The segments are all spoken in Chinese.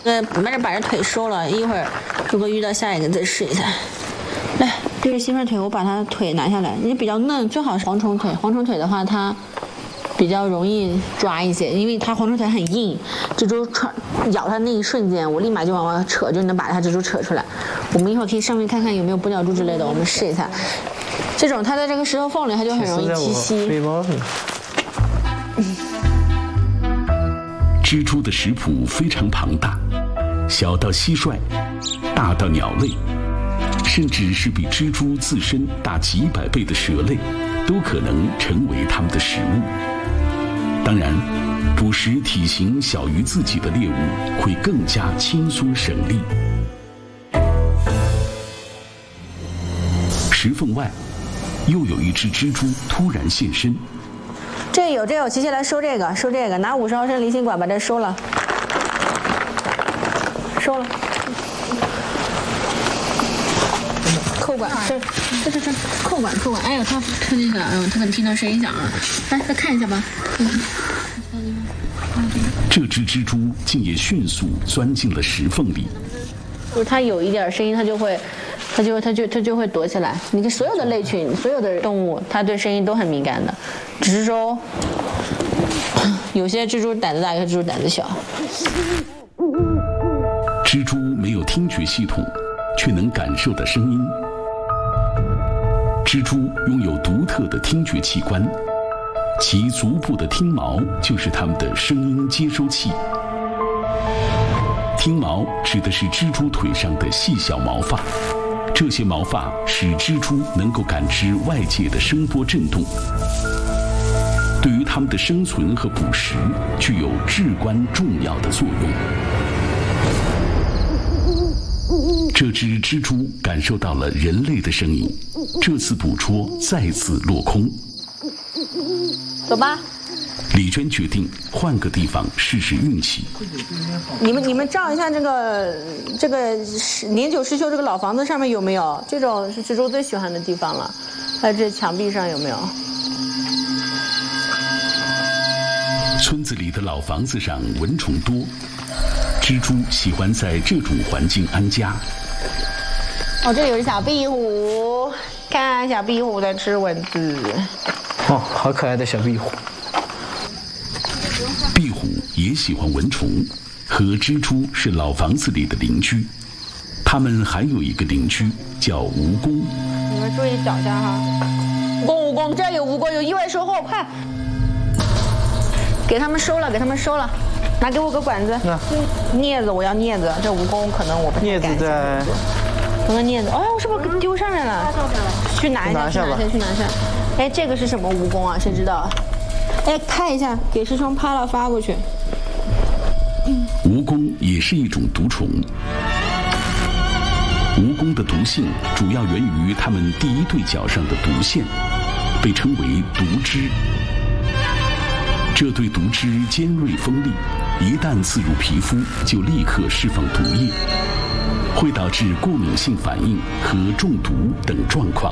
没事把这腿收了，一会儿如果遇到下一个再试一下。来，这是媳妇腿，我把它腿拿下来。你比较嫩，最好是蝗虫腿。蝗虫腿的话，它比较容易抓一些，因为它蝗虫腿很硬，蜘蛛咬它那一瞬间，我立马就往外扯，就能把它蜘蛛扯出来。我们一会儿可以上面看看有没有玻尿珠之类的，我们试一下。这种它在这个石头缝里，它就很容易栖息。 背包上。 蜘蛛的食谱非常庞大，小到蟋蟀，大到鸟类，甚至是比蜘蛛自身大几百倍的蛇类，都可能成为它们的食物。当然，捕食体型小于自己的猎物会更加轻松省力。石缝外，又有一只蜘蛛突然现身。 这有，琪琪来收这个，拿50毫升离心管把这收了，扣管，这，扣管，哎呦，它吞进去了，它可能听到声音响了，来看一下吧。 这只蜘蛛竟也迅速钻进了石缝里。 就是它有一点声音，它就会躲起来。你看所有的类群，所有的动物，它对声音都很敏感的，只是说有些蜘蛛胆子大，有些蜘蛛胆子小。 蜘蛛没有听觉系统，却能感受到声音。蜘蛛拥有独特的听觉器官，其足部的听毛就是它们的声音接收器。听毛指的是蜘蛛腿上的细小毛发，这些毛发使蜘蛛能够感知外界的声波振动，对于它们的生存和捕食具有至关重要的作用。这只蜘蛛感受到了人类的声音，这次捕捉再次落空。 走吧。 李娟决定换个地方试试运气。 你们照一下这个年久失修这个老房子上面有没有？这种是蜘蛛最喜欢的地方了。在这墙壁上有没有？ 村子里的老房子上蚊虫多，蜘蛛喜欢在这种环境安家。 哦，这里有只小壁虎，看小壁虎在吃蚊子。 哦，好可爱的小壁虎。 壁虎也喜欢蚊虫，和蜘蛛是老房子里的邻居。他们还有一个邻居叫蜈蚣。 你们注意脚下哈。蜈蚣，这儿有蜈蚣，有意外收获，快！给他们收了，拿给我个管子。镊子，我要镊子。这蜈蚣可能我不太敢。 镊子在。 我的镊子，哎，我是不是丢上面了？去拿一下。哎，这个是什么蜈蚣啊？谁知道？哎，看一下，给师兄拍了发过去。 蜈蚣也是一种毒虫。蜈蚣的毒性主要源于它们第一对角上的毒腺，被称为毒汁。这对毒汁尖锐锋利，一旦刺入皮肤，就立刻释放毒液，会导致过敏性反应和中毒等状况。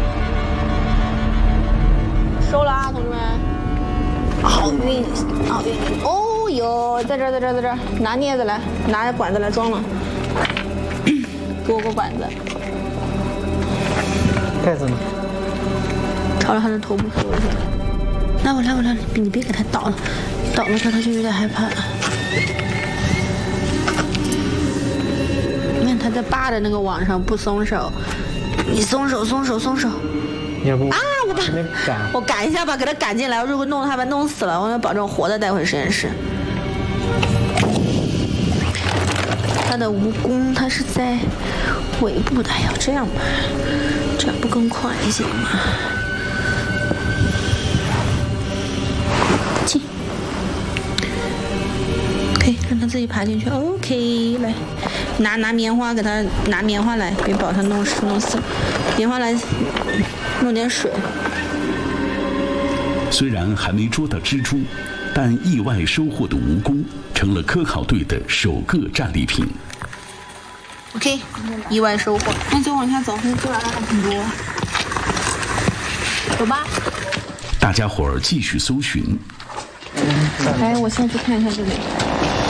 收了啊，同志们。好运，好运！哦哟，在这儿，拿镊子来，拿管子来装了。给我个管子。 盖子呢？ 朝着他的头部收一下。来，你别给他倒了，倒了他就有点害怕。你看他在扒着那个网上不松手，你松手。 要不啊，我赶一下吧，给他赶进来。如果弄他把弄死了，我要保证活的带回实验室。他的蜈蚣，它是在尾部的，要这样吧，这样不更快一些吗？进，可以让他自己爬进去。OK， 来，拿棉花给他，拿棉花来，别把它弄死。棉花来，弄点水。 虽然还没捉到蜘蛛，但意外收获的蜈蚣成了科考队的首个战利品。 OK， 意外收获。那就往下走，那这玩意儿还挺多。走吧。 大家伙儿继续搜寻。 哎，我先去看一下这里。